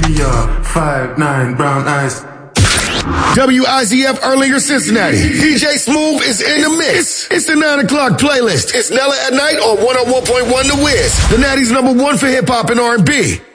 5'9", brown eyes. WIZF Earlier Cincinnati. DJ Smooth is in the mix. It's the 9 o'clock playlist. It's Nella at Night on 101.1 The Wiz. The Natty's #1 for hip hop and R&B.